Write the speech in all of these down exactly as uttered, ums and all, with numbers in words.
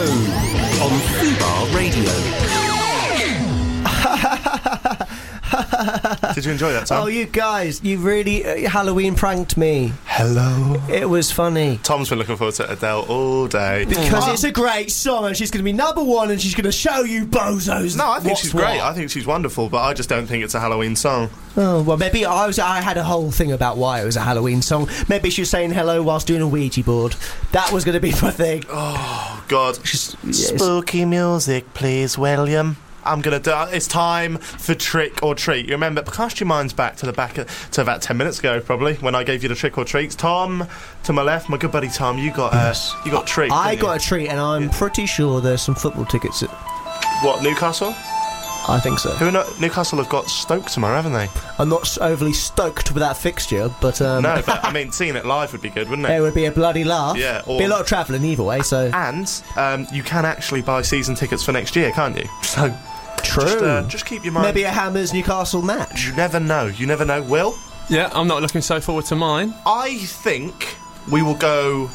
on Fubar Radio. Did you enjoy that, Tom? Oh, you guys, you really uh, Halloween pranked me. Hello. It was funny. Tom's been looking forward to Adele all day. Because Oh. it's a great song and she's going to be number one and she's going to show you bozos. No, I think what's she's great. what. I think she's wonderful, but I just don't think it's a Halloween song. Oh, well, maybe I was. I had a whole thing about why it was a Halloween song. Maybe she was saying hello whilst doing a Ouija board. That was going to be my thing. Oh, God. Yes. Spooky music, please, William. I'm gonna do. It's time for trick or treat. You remember? Cast your minds back to the back of, to about ten minutes ago, probably, when I gave you the trick or treats. Tom, to my left, my good buddy Tom, you got uh, you got a treat. I didn't got you? a treat, and I'm Yeah. pretty sure there's some football tickets. At, What, Newcastle? I think so. Who know, Newcastle have got Stoke tomorrow, haven't they? I'm not s- overly stoked with that fixture, but um, No, but I mean, seeing it live would be good, wouldn't it it? would be a bloody laugh. Yeah, or- be a lot of travelling either way. So And um, you can actually buy season tickets for next year, can't you? So true. just, uh, just keep your mind. Maybe a Hammers Newcastle match. You never know. You never know. Will? Yeah, I'm not looking so forward to mine. I think we will go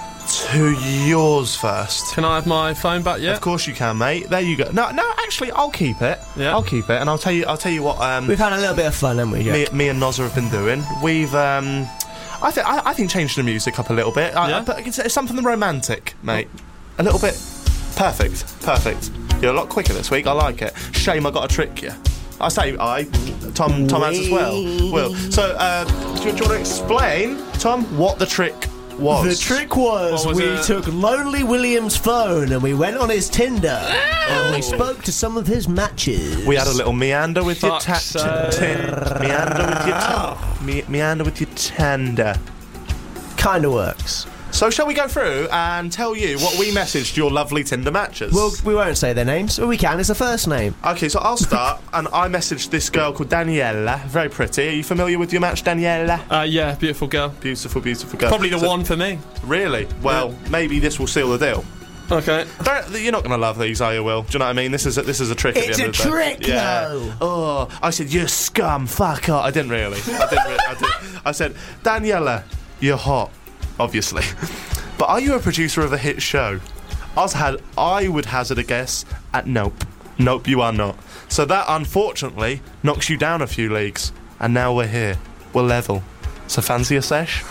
to yours first. Can I have my phone back yet? Of course you can, mate. There you go. No, no. Actually, I'll keep it. Yeah. I'll keep it, and I'll tell you. I'll tell you what. Um, We've had a little bit of fun, haven't we, Jack? me, me and Nozza have been doing. We've. Um, I think. I, I think changed the music up a little bit. I, Yeah? I, but it's, it's something romantic, mate. A little bit. Perfect. Perfect. You're a lot quicker this week. I like it. Shame I got to trick you. I say I. Tom. Tom has as well. Will. So, uh, do, you, do you want to explain, Tom, what the trick was? The trick was, What was we it? took Lonely William's phone and we went on his Tinder and we spoke to some of his matches. We had a little meander with your ta- Fuck's sake. tin- meander with your ta- me- meander with your tender. Kind of works. So shall we go through and tell you what we messaged your lovely Tinder matches? Well, we won't say their names, but we can. It's a first name. okay, so I'll start, and I messaged this girl called Daniela. Very pretty. Are you familiar with your match, Daniela? Uh, yeah, beautiful girl. Beautiful, beautiful girl. Probably the So- one for me. Really? Well, maybe this will seal the deal. Okay. Don't, you're not going to love these, are you, Will? Do you know what I mean? This is a, this is a trick at It's the a end of the day. trick, Yeah. though. Oh, I said, you scum, fuck off. I didn't really. I didn't really. I, did. I said, Daniela, you're hot, obviously. But are you a producer of a hit show? I, was had, I would hazard a guess at nope. Nope, you are not. So that, unfortunately, knocks you down a few leagues. And now we're here. We're level. So fancy a sesh?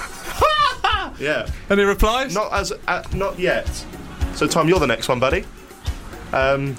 Yeah. Any replies? Not as uh, not yet. So Tom, you're the next one, buddy. Um,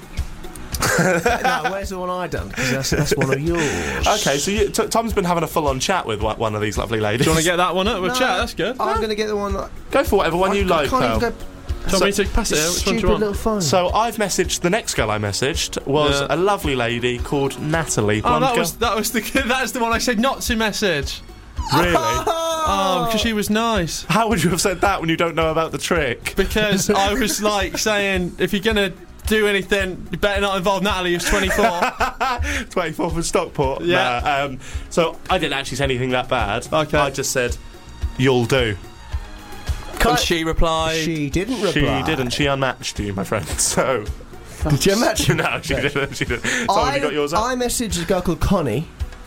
No, where's the one I done? Because that's, that's one of yours. okay, so you, t- Tom's been having a full-on chat with one one of these lovely ladies. Do you want to get that one up with No, chat? That's good. I'm going to get the one that... Go for whatever one you I like, can't pal. even go... Do you want me to pass it out? Which one do Stupid you want? little phone. So I've messaged the next girl I messaged was Yeah. a lovely lady called Natalie. Oh, blonde that girl. was that was the that's the one I said not to message. really. Oh, because she was nice. How would you have said that when you don't know about the trick? Because I was like saying, if you're gonna do anything, you better not involve Natalie, who's twenty-four. twenty-fourth of Stockport. Yeah. Nah, um, so I didn't actually say anything that bad. Okay. I just said, "You'll do." And she replied. She didn't reply. She didn't. She unmatched you, my friend. So Did you match? no, she didn't. She didn't. Tom, have I, you got yours up? I messaged a girl called Connie,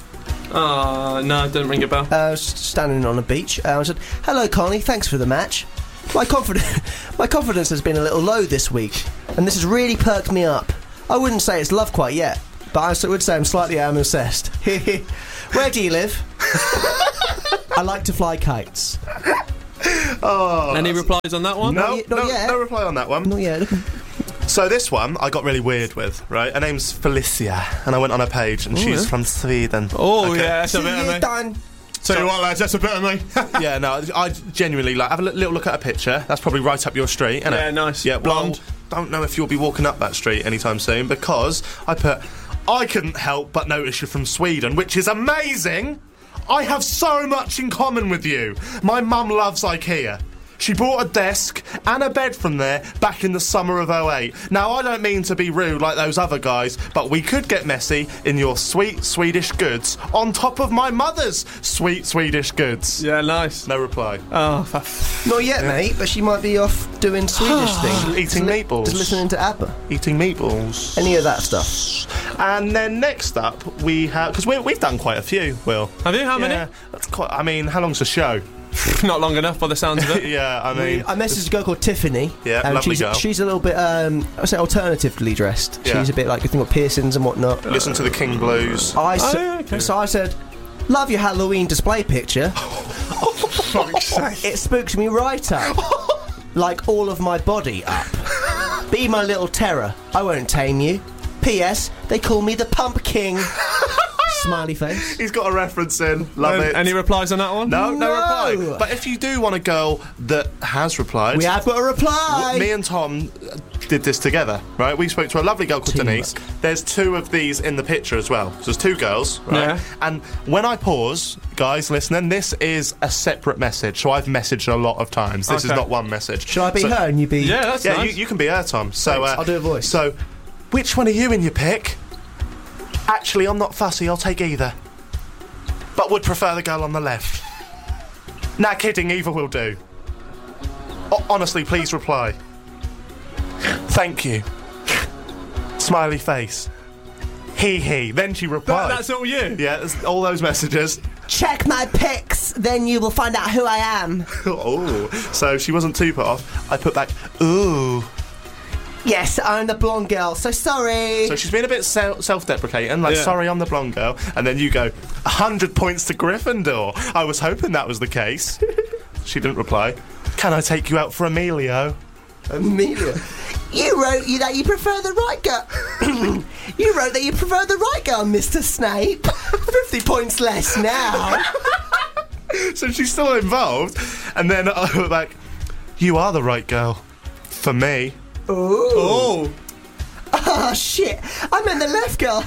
Oh, no, didn't ring a bell. uh, s- standing on a beach. Uh, I said, "Hello, Connie. Thanks for the match. My confidence, my confidence has been a little low this week, and this has really perked me up. I wouldn't say it's love quite yet, but I s- would say I'm slightly am obsessed. Where do you live? I like to fly kites. Oh, Any replies on that one? no, Not yet- not no, yet. no reply on that one. Not yet. Look. So this one I got really weird with, right? Her name's Felicia, and I went on her page, and Oh, she's yeah. from Sweden. Oh, Okay. yeah, that's a See bit of you me. done. Tell you what, lads, that's a bit of me. Yeah, no, I genuinely like have a li- little look at a picture. That's probably right up your street, isn't Yeah, it? nice. Yeah, Blonde. Well, don't know if you'll be walking up that street anytime soon because I put. I couldn't help but notice you're from Sweden, which is amazing. I have so much in common with you. My mum loves IKEA. She bought a desk and a bed from there back in the summer of oh eight. Now, I don't mean to be rude like those other guys, but we could get messy in your sweet Swedish goods on top of my mother's sweet Swedish goods. Yeah, nice. No reply. Oh, fuck. Not yet, mate, but she might be off doing Swedish things. Eating Just li- meatballs. Just listening to ABBA. Eating meatballs. Any of that stuff. And then next up, we have... Because we, we've done quite a few, Will. Have you? How many? Yeah, that's quite... I mean, how long's the show? Not long enough by the sounds of it. Yeah, I mean, I messaged a girl called Tiffany. Yeah, um, lovely she's, girl. She's a little bit, um, I say, alternatively dressed. Yeah. She's a bit like a thing with piercings and whatnot. listen to the King Blues. I Oh, sa- yeah, okay. So I said, love your Halloween display picture. It spooks me right up. Like all of my body up. Be my little terror. I won't tame you. P S. They call me the Pumpkin. Smiley face. He's got a reference in. Love it. Any replies on that one? No, no, No. reply. But if you do want a girl that has replied, We have got a reply. me and Tom uh, did this together, right? We spoke to a lovely girl called Teamwork. Denise. There's two of these in the picture as well. So there's two girls, right? Yeah. And when I pause, guys listening, this is a separate message. So I've messaged a lot of times. This is Okay. not one message. Shall I be So- her and you be... Yeah, that's Yeah, nice. you, you can be her, Tom. So Thanks, uh, I'll do a voice. So, which one are you in your pick? Actually, I'm not fussy. I'll take either. But would prefer the girl on the left. Nah, kidding. Either will do. O- honestly, please reply. Thank you. Smiley face. Hee hee. Then she replied. That- that's all you? Yeah, there's all those messages. Check my pics, then you will find out who I am. Oh, so she wasn't too put off. I put back, ooh. Yes, I'm the blonde girl, so sorry. So she's been a bit se- self-deprecating, like, Yeah. sorry, I'm the blonde girl. And then you go, one hundred points to Gryffindor. I was hoping that was the case. She didn't reply. Can I take you out for Emilio? Amelia. You wrote you that you prefer the right girl. You wrote that you prefer the right girl, Mister Snape. Fifty points less now. So she's still involved. And then I went back, you are the right girl. For me. Ooh. Oh. Oh shit! I meant the left girl.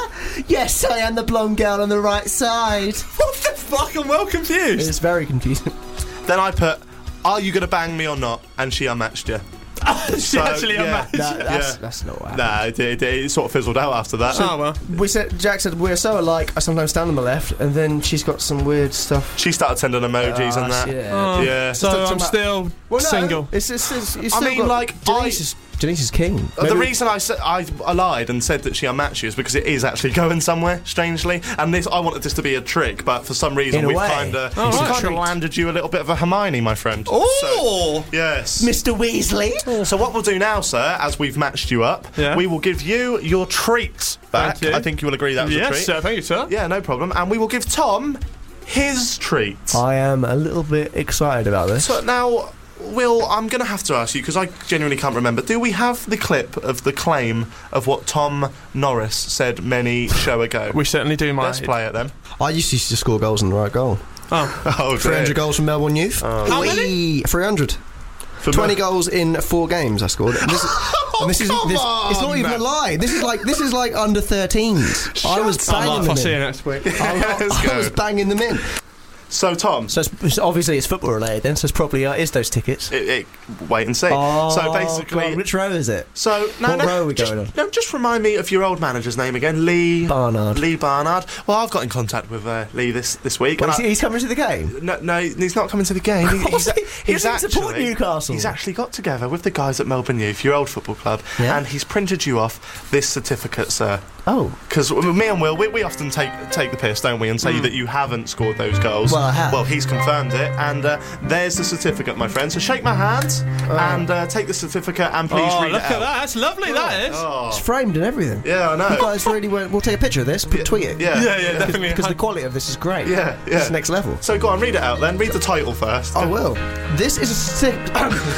Yes, I am the blonde girl on the right side. What the fuck? I'm well confused. It's very confusing. Then I put, are you going to bang me or not? And she unmatched you. She So, actually yeah. unmatched. No, that's, Yeah. that's not what happened. Nah, it, it, it sort of fizzled out after that. Oh well. We said Jack said we're so alike. I sometimes stand on the left, and then she's got some weird stuff. She started sending emojis and that. Yeah. Oh, Yeah. So Talk I'm about- still Well, no, single. It's, it's, it's, it's I still mean, got- like, Denise I- is Denise is king. Uh, the Maybe- reason I said I, I lied and said that she unmatched you is because it is actually going somewhere, strangely. And this, I wanted this to be a trick, but for some reason In a we've way. kind of Oh, right. kind of landed you a little bit of a Hermione, my friend. Oh. So, yes. Mister Weasley. So what we'll do now, sir, as we've matched you up, Yeah. we will give you your treat back. Thank you. I think you will agree that was a Yes, treat. sir. Thank you, sir. Yeah, no problem. And we will give Tom his treat. I am a little bit excited about this. So now, Will, I'm going to have to ask you, because I genuinely can't remember, do we have the clip of the claim of what Tom Norris said many show ago? We certainly do, mate. Let's play it then. I used to, used to score goals in the right goal. Oh. Oh, three hundred dear. goals from Melbourne Youth. How many? three hundred. For twenty Mel- goals in four games I scored. And this, and this is come this, it's not on. even a lie. This is like this is like under thirteens. I was I'm banging like, them I'll see you in. next week. I, Let's I go. was banging them in. So, Tom, So it's, it's obviously it's football related then. So it's probably uh, is those tickets. it, it, wait and see. Oh, so go basically, on, which row is it? so no, What no, row are we just, going on? no, just remind me of your old manager's name again, Lee Barnard. Lee Barnard. Well, I've got in contact with uh, Lee this this week. Well, and he's, I- he's coming to the game. no, no, he's not coming to the game. He, he's, He he's doesn't support actually- Newcastle. He's actually got together with the guys at Melbourne Youth, your old football club, Yeah. and he's printed you off this certificate, sir. Oh, Because me and Will, we, we often take take the piss, don't we, and say that you haven't scored those goals. Well, I have. Well, he's confirmed it, and uh, there's the certificate, my friend. So shake my hand and uh, take the certificate, and please Oh, read look it at out. that. That's lovely, that is. Oh. it's framed and everything. Yeah, I know. You guys really won't. We'll take a picture of this. Put, tweet it. Yeah, Yeah, yeah, definitely. Because the quality of this is great. Yeah, yeah. It's next level. So go on, read it out then. Read the title first. I will. This is a sick.